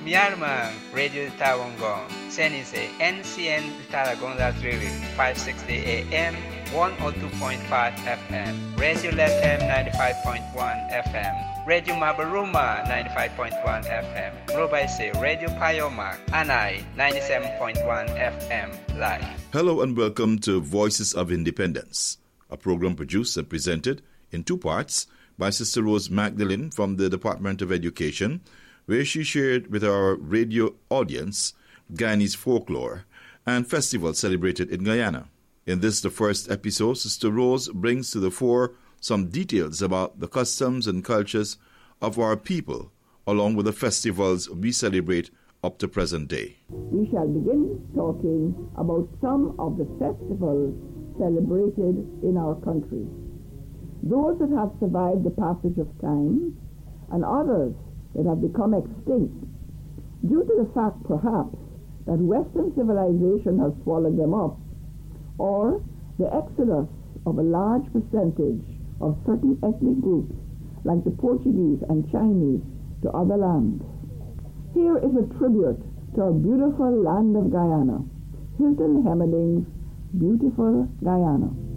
Myanmar, Radio Tawangong, Senise, NCN Taragonga Trili, 560 AM, 102.5 FM, Radio FM 95.1 FM, Radio Mabaruma 95.1 FM, Robaise, Radio Payoma, Anai 97.1 FM, live. Hello and welcome to Voices of Independence, a program produced and presented in two parts by Sister Rose Magdalene from the Department of Education, where she shared with our radio audience Guyanese folklore and festivals celebrated in Guyana. In this, the first episode, Sister Rose brings to the fore some details about the customs and cultures of our people, along with the festivals we celebrate up to present day. We shall begin talking about some of the festivals celebrated in our country. Those that have survived the passage of time, and others that have become extinct, due to the fact, perhaps, that Western civilization has swallowed them up, or the exodus of a large percentage of certain ethnic groups, like the Portuguese and Chinese, to other lands. Here is a tribute to our beautiful land of Guyana, Hilton Hemmerding's Beautiful Guyana.